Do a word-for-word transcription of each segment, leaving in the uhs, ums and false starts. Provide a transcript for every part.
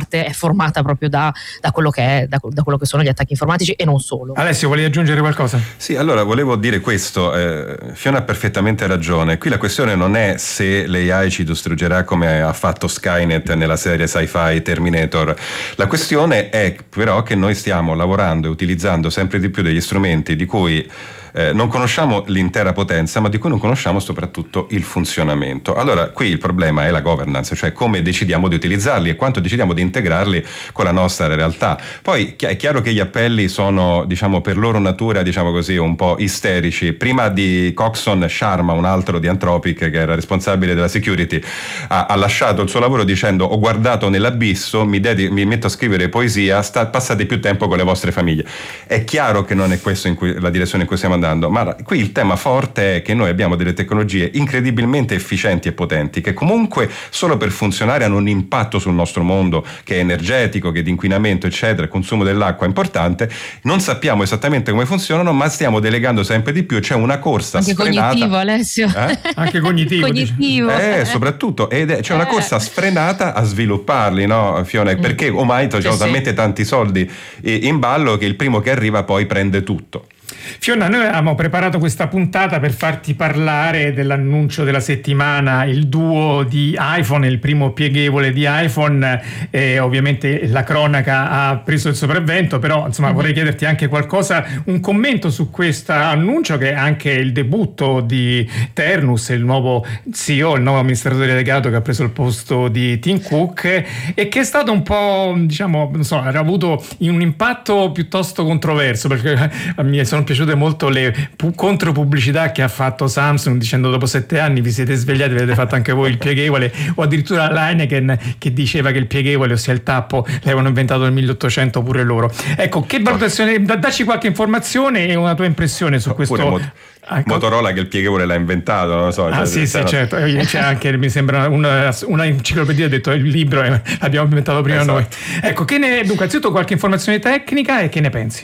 parte è formata proprio da, da quello che è da, da quello che sono gli attacchi informatici e non solo. Alessio, volevi aggiungere qualcosa? Sì, allora volevo dire questo, eh, Fiona ha perfettamente ragione, qui la questione non è se l'A I ci distruggerà come ha fatto Skynet nella serie sci-fi Terminator, la questione è però che noi stiamo lavorando e utilizzando sempre di più degli strumenti di cui Eh, non conosciamo l'intera potenza, ma di cui non conosciamo soprattutto il funzionamento. Allora, qui il problema è la governance, cioè come decidiamo di utilizzarli e quanto decidiamo di integrarli con la nostra realtà. Poi è chiaro che gli appelli sono, diciamo, per loro natura, diciamo così, un po' isterici. Prima di Coxon, Sharma, un altro di Anthropic, che era responsabile della security, ha, ha lasciato il suo lavoro dicendo: ho guardato nell'abisso, mi, dedi- mi metto a scrivere poesia, sta- passate più tempo con le vostre famiglie. È chiaro che non è questo in cui, la direzione in cui stiamo andando, ma qui il tema forte è che noi abbiamo delle tecnologie incredibilmente efficienti e potenti che comunque solo per funzionare hanno un impatto sul nostro mondo che è energetico, che è di inquinamento eccetera, il consumo dell'acqua è importante, non sappiamo esattamente come funzionano, ma stiamo delegando sempre di più, c'è una corsa anche sfrenata. Cognitivo, Alessio. Eh? Anche cognitivo. cognitivo. Eh, soprattutto, ed è, c'è una corsa sfrenata a svilupparli, no Fiona? Perché ormai ci sono sì, talmente sì. tanti soldi in ballo che il primo che arriva poi prende tutto. Fiona, noi avevamo preparato questa puntata per farti parlare dell'annuncio della settimana, il duo di iPhone, il primo pieghevole di iPhone, e ovviamente la cronaca ha preso il sopravvento, però insomma mm-hmm. vorrei chiederti anche qualcosa, un commento su questo annuncio, che è anche il debutto di Ternus, il nuovo C E O, il nuovo amministratore delegato che ha preso il posto di Tim Cook, e che è stato un po', diciamo, non so, ha avuto un impatto piuttosto controverso, perché mi sono piaciute molto le pu- contropubblicità che ha fatto Samsung dicendo: dopo sette anni vi siete svegliati, avete fatto anche voi il pieghevole, o addirittura l'Heineken che diceva che il pieghevole, ossia il tappo, l'avevano inventato nel milleottocento pure loro. Ecco, che valutazione, dacci qualche informazione e una tua impressione su questo. Mot- ecco. Motorola che il pieghevole l'ha inventato, non lo so. Ah cioè, sì, sì, no. certo, c'è anche, mi sembra una, una enciclopedia, ha detto il libro eh, l'abbiamo inventato prima esatto. noi. Ecco, che ne, dunque, anzitutto qualche informazione tecnica e che ne pensi?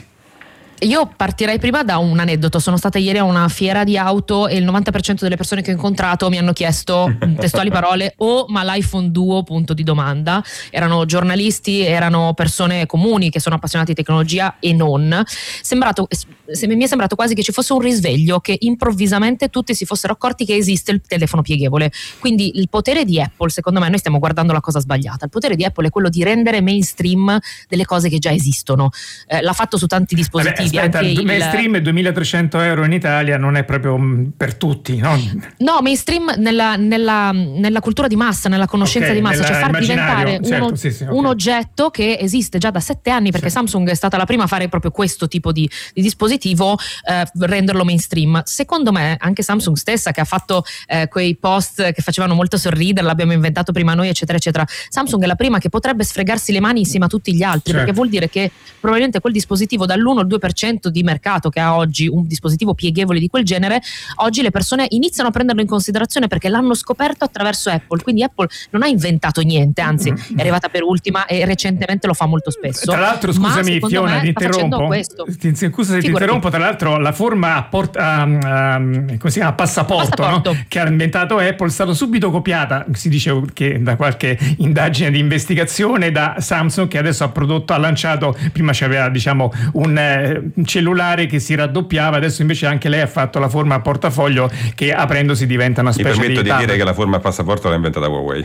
Io partirei prima da un aneddoto. Sono stata ieri a una fiera di auto e il novanta per cento delle persone che ho incontrato mi hanno chiesto, testuali parole, oh ma l'iPhone Duo, punto di domanda. Erano giornalisti, erano persone comuni che sono appassionati di tecnologia e non. Sembrato, mi è sembrato quasi che ci fosse un risveglio, che improvvisamente tutti si fossero accorti che esiste il telefono pieghevole. Quindi il potere di Apple, secondo me, noi stiamo guardando la cosa sbagliata. Il potere di Apple è quello di rendere mainstream delle cose che già esistono. Eh, l'ha fatto su tanti dispositivi. Vabbè, aspetta, il mainstream duemilatrecento euro in Italia non è proprio per tutti, no? No, mainstream nella, nella, nella cultura di massa, nella conoscenza okay, di massa, cioè far diventare certo, uno, sì, sì, okay. un oggetto che esiste già da sette anni, perché sì. Samsung è stata la prima a fare proprio questo tipo di, di dispositivo, eh, renderlo mainstream. Secondo me anche Samsung stessa, che ha fatto eh, quei post che facevano molto sorridere, l'abbiamo inventato prima noi eccetera eccetera, Samsung è la prima che potrebbe sfregarsi le mani insieme a tutti gli altri, certo. Perché vuol dire che probabilmente quel dispositivo dall'uno al due per cento di mercato che ha oggi un dispositivo pieghevole di quel genere, oggi le persone iniziano a prenderlo in considerazione perché l'hanno scoperto attraverso Apple. Quindi Apple non ha inventato niente, anzi è arrivata per ultima e recentemente lo fa molto spesso. Tra l'altro, scusami Fiona, ti interrompo. Ti, scusa se ti interrompo, tra l'altro la forma a, port, a, a, a, come si chiama, a passaporto, passaporto. No? Che ha inventato Apple è stata subito copiata, si dice che da qualche indagine di investigazione, da Samsung, che adesso ha prodotto, ha lanciato, prima c'aveva diciamo un eh, cellulare che si raddoppiava, adesso invece anche lei ha fatto la forma a portafoglio che aprendosi diventa una specie di... Mi permetto di, di dire che la forma a passaporto l'ha inventata Huawei.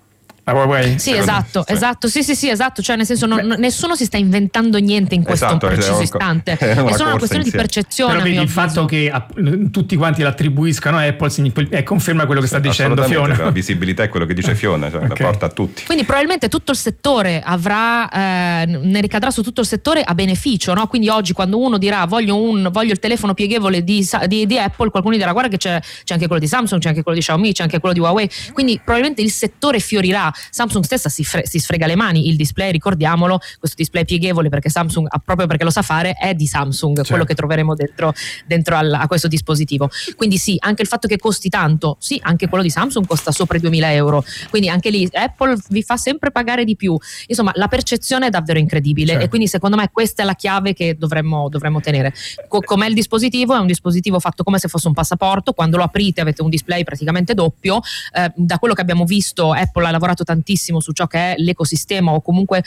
Huawei. Sì, esatto, sì. esatto, sì, sì, sì, esatto, cioè nel senso non, Beh, nessuno si sta inventendo niente in questo esatto, preciso è istante, è solo una questione di percezione. Però vedi il fatto che a, tutti quanti l'attribuiscano a Apple eh, conferma quello che sta dicendo Fiona. La visibilità è quello che dice Fiona, cioè okay. La porta a tutti. Quindi probabilmente tutto il settore avrà, eh, ne ricadrà su tutto il settore a beneficio, no? Quindi oggi quando uno dirà voglio, un, voglio il telefono pieghevole di, di, di Apple, qualcuno dirà guarda che c'è, c'è anche quello di Samsung, c'è anche quello di Xiaomi, c'è anche quello di Huawei, quindi probabilmente il settore fiorirà. Samsung stessa si, fre- si sfrega le mani, il display, ricordiamolo, questo display pieghevole, perché Samsung, proprio perché lo sa fare, è di Samsung, certo. Quello che troveremo dentro, dentro al, a questo dispositivo. Quindi sì, anche il fatto che costi tanto, sì, anche quello di Samsung costa sopra i duemila euro, quindi anche lì Apple vi fa sempre pagare di più. Insomma, la percezione è davvero incredibile, certo. E quindi secondo me questa è la chiave che dovremmo, dovremmo tenere. Co- com'è il dispositivo? È un dispositivo fatto come se fosse un passaporto, quando lo aprite avete un display praticamente doppio, eh, da quello che abbiamo visto Apple ha lavorato tantissimo su ciò che è l'ecosistema o comunque